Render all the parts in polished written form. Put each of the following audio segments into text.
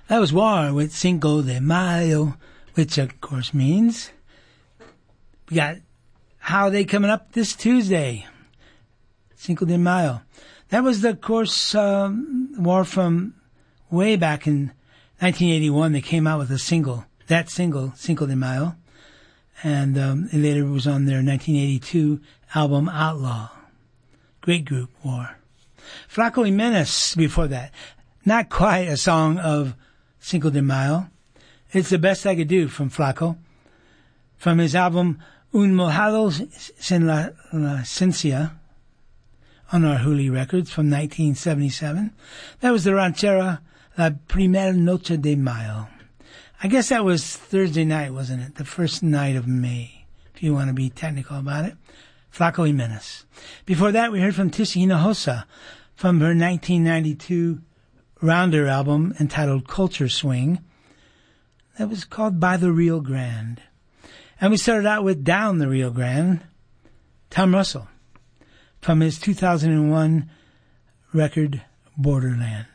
That was War with Cinco de Mayo, which of course means we got holiday coming up this Tuesday, Cinco de Mayo. That was, of course, War from way back in 1981. They came out with a single, Cinco de Mayo, and it later was on their 1982 album Outlaw. Great group, War. Flaco y Menace before that. Not quite a song of Cinco de Mayo. It's the best I could do from Flaco. From his album Un Mojado Sin La Esencia on Arhuli Records from 1977. That was the ranchera La Primera Noche de Mayo. I guess that was Thursday night, wasn't it? The first night of May, if you want to be technical about it. Flaco y Menace. Before that, we heard from Tissa Hinojosa from her 1992 Rounder album entitled Culture Swing. That was called By the Rio Grande. And we started out with Down the Rio Grande, Tom Russell, from his 2001 record Borderland.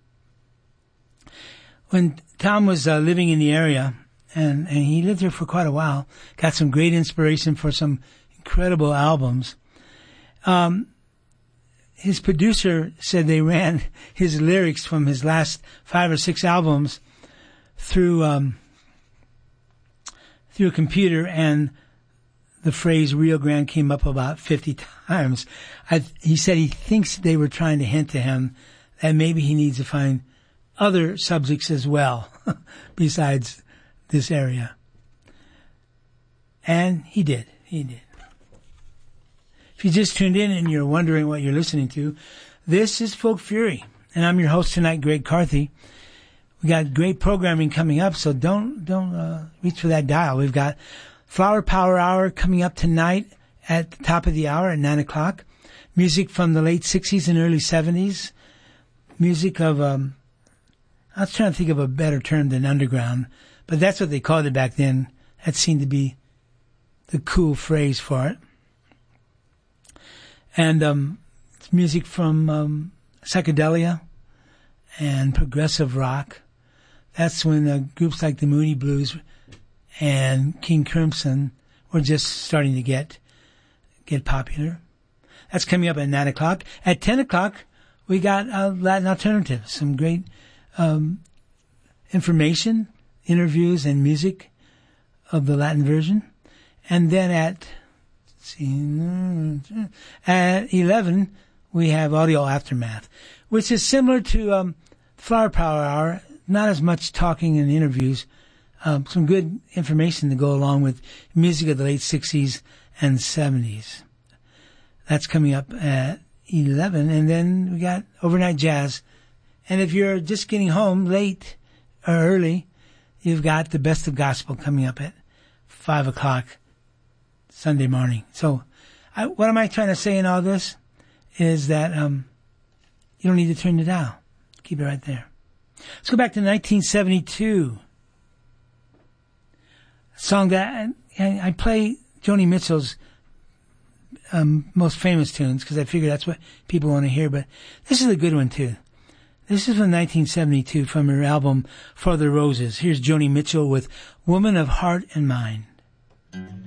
When Tom was living in the area, and he lived here for quite a while, got some great inspiration for some incredible albums. His producer said they ran his lyrics from his last 5 or 6 albums through a computer, and the phrase Rio Grande came up about 50 times. He said he thinks they were trying to hint to him that maybe he needs to find other subjects as well besides this area. And he did. If you just tuned in and you're wondering what you're listening to, this is Folk Fury, and I'm your host tonight, Greg Carthy. We got great programming coming up, so don't reach for that dial. We've got Flower Power Hour coming up tonight at the top of the hour at 9 o'clock. Music from the late 60s and early 70s. Music of, I was trying to think of a better term than underground, but that's what they called it back then. That seemed to be the cool phrase for it. And it's music from psychedelia and progressive rock. That's when groups like the Moody Blues and King Crimson were just starting to get popular. That's coming up at 9 o'clock. At 10 o'clock, we got Latin Alternative, some great information, interviews, and music of the Latin version. And then at 11, we have Audio Aftermath, which is similar to Flower Power Hour. Not as much talking and interviews, some good information to go along with music of the late 60s and 70s. That's coming up at 11. And then we got Overnight Jazz. And if you're just getting home late or early, you've got the Best of Gospel coming up at 5 o'clock Sunday morning. So what am I trying to say in all this is that you don't need to turn the dial. Keep it right there. Let's go back to 1972. A song that I play Joni Mitchell's most famous tunes because I figure that's what people want to hear, but this is a good one too. This is from 1972 from her album For the Roses. Here's Joni Mitchell with Woman of Heart and Mind.